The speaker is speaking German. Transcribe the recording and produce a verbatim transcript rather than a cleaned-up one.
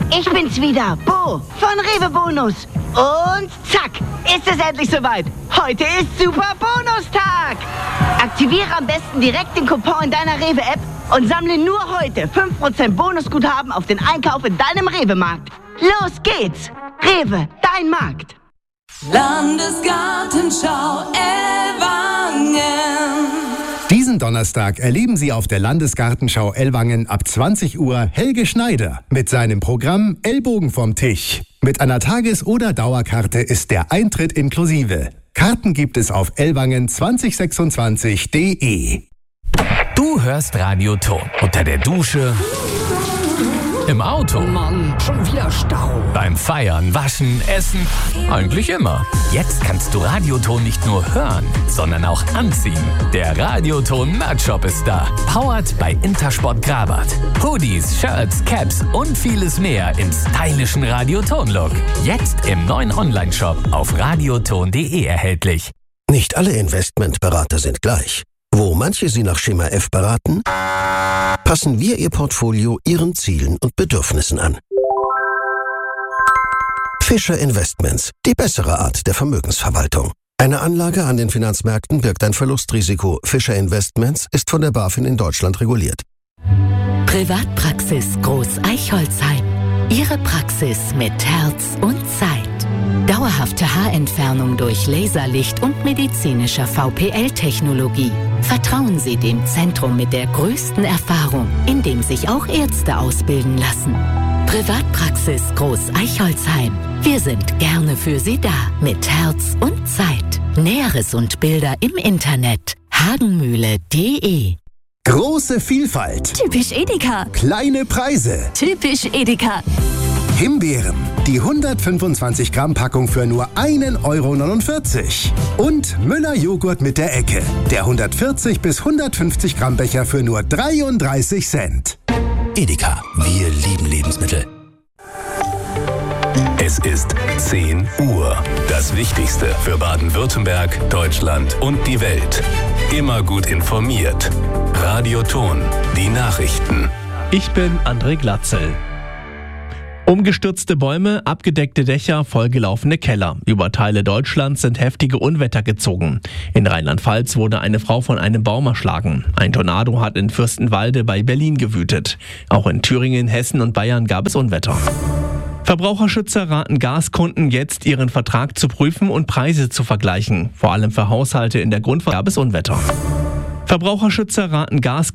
Ich bin's wieder, Bo von Rewe Bonus. Und zack, ist es endlich soweit. Heute ist Super Bonustag. Aktiviere am besten direkt den Coupon in deiner Rewe-App und sammle nur heute fünf Prozent Bonusguthaben auf den Einkauf in deinem Rewe-Markt. Los geht's. Rewe, dein Markt. Landesgartenschau Ellwangen. Diesen Donnerstag erleben Sie auf der Landesgartenschau Ellwangen ab zwanzig Uhr Helge Schneider mit seinem Programm Ellbogen vom Tisch. Mit einer Tages- oder Dauerkarte ist der Eintritt inklusive. Karten gibt es auf ellwangen zwanzig sechsundzwanzig punkt de. Du hörst Radioton unter der Dusche, im Auto, Mann, schon wieder Stau. beim Feiern, Waschen, Essen, eigentlich immer. Jetzt kannst du Radioton nicht nur hören, sondern auch anziehen. Der Radioton Merch Shop ist da. Powered bei Intersport Grabat. Hoodies, Shirts, Caps und vieles mehr im stylischen Radioton-Look. Jetzt im neuen Online-Shop auf radioton punkt de erhältlich. Nicht alle Investmentberater sind gleich. Wo manche Sie nach Schema F beraten, passen wir Ihr Portfolio Ihren Zielen und Bedürfnissen an. Fischer Investments, die bessere Art der Vermögensverwaltung. Eine Anlage an den Finanzmärkten birgt ein Verlustrisiko. Fischer Investments ist von der BaFin in Deutschland reguliert. Privatpraxis Groß Eichholzheim. Ihre Praxis mit Herz und Zeit. Dauerhafte Haarentfernung durch Laserlicht und medizinischer V P L-Technologie. Vertrauen Sie dem Zentrum mit der größten Erfahrung, in dem sich auch Ärzte ausbilden lassen. Privatpraxis Groß Eichholzheim. Wir sind gerne für Sie da, mit Herz und Zeit. Näheres und Bilder im Internet hagenmühle punkt de. Große Vielfalt, Typisch Edeka. kleine Preise. Typisch Edeka. Himbeeren, die hundertfünfundzwanzig Gramm Packung für nur ein Euro neunundvierzig. Und Müller Joghurt mit der Ecke, der hundertvierzig bis hundertfünfzig Gramm Becher für nur dreiunddreißig Cent. Edeka, wir lieben Lebensmittel. Es ist zehn Uhr. Das Wichtigste für Baden-Württemberg, Deutschland und die Welt. Immer gut informiert. Radioton, die Nachrichten. Ich bin André Glatzel. Umgestürzte Bäume, abgedeckte Dächer, vollgelaufene Keller. Über Teile Deutschlands sind heftige Unwetter gezogen. In Rheinland-Pfalz wurde eine Frau von einem Baum erschlagen. Ein Tornado hat in Fürstenwalde bei Berlin gewütet. Auch in Thüringen, Hessen und Bayern gab es Unwetter. Verbraucherschützer raten Gaskunden jetzt, ihren Vertrag zu prüfen und Preise zu vergleichen. Vor allem für Haushalte in der Grundversorgung gab es Unwetter. Verbraucherschützer raten Gaskunden